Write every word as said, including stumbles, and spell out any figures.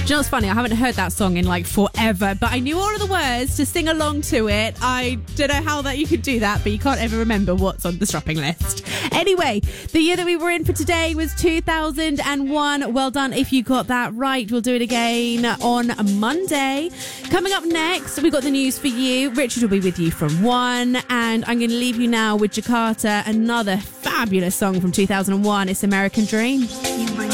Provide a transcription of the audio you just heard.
you know what's funny? I haven't heard that song in like forever, but I knew all of the words to sing along to it. I don't know how that you could do that, but you can't ever remember what's on the shopping list. Anyway, the year that we were in for today was two thousand one. Well done if you got that right. We'll do it again on Monday. Coming up next, we've got the news for you. Richard will be with you from one, and I'm going to leave you now with Jakarta, another fabulous song from two thousand one. It's American Dream.